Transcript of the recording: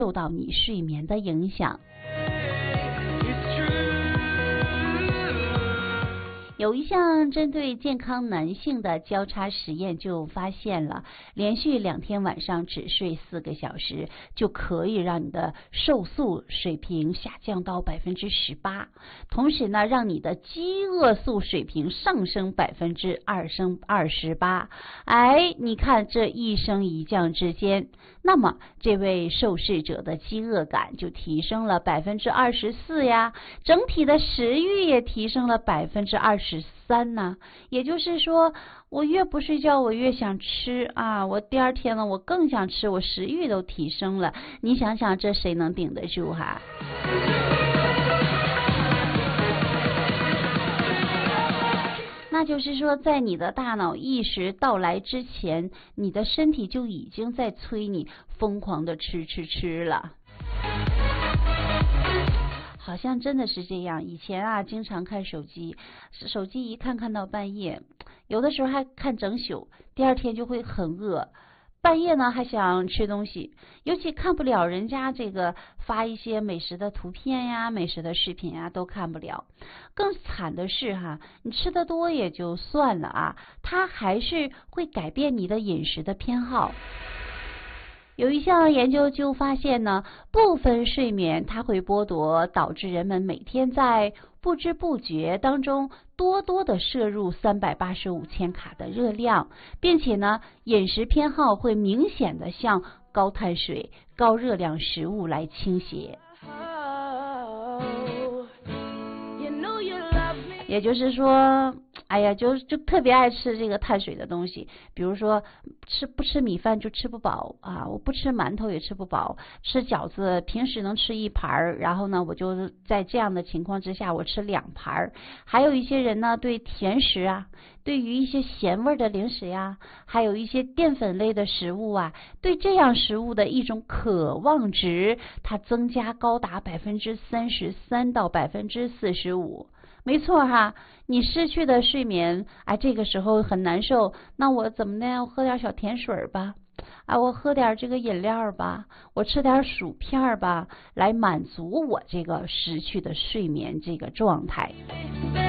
受到你睡眠的影响。有一项针对健康男性的交叉实验就发现了，连续2天晚上只睡4个小时，就可以让你的瘦素水平下降到18%，同时呢，让你的饥饿素水平上升28%。哎，你看这一升一降之间，那么这位受试者的饥饿感就提升了24%呀，整体的食欲也提升了23%呢。也就是说，我越不睡觉我越想吃啊，我第2天呢我更想吃，我食欲都提升了。你想想这谁能顶得住哈？那就是说，在你的大脑意识到来之前，你的身体就已经在催你疯狂的吃了。好像真的是这样。以前啊，经常看手机一看到半夜，有的时候还看整宿，第2天就会很饿。半夜呢还想吃东西，尤其看不了人家这个发一些美食的图片呀、美食的视频啊，都看不了。更惨的是哈，你吃的多也就算了啊，它还是会改变你的饮食的偏好。有一项研究就发现呢，部分睡眠它会剥夺导致人们每天在不知不觉当中多的摄入385千卡的热量，并且呢，饮食偏好会明显的向高碳水、高热量食物来倾斜。也就是说，哎呀，就特别爱吃这个碳水的东西，比如说不吃米饭就吃不饱啊，我不吃馒头也吃不饱，吃饺子平时能吃1盘，然后呢，我就在这样的情况之下，我吃2盘。还有一些人呢，对甜食啊，对于一些咸味的零食呀，还有一些淀粉类的食物啊，对这样食物的一种渴望值，它增加高达33%到45%。没错哈，你失去的睡眠，哎，这个时候很难受。那我怎么呢？我喝点小甜水吧，啊，我喝点这个饮料吧，我吃点薯片吧，来满足我这个失去的睡眠这个状态。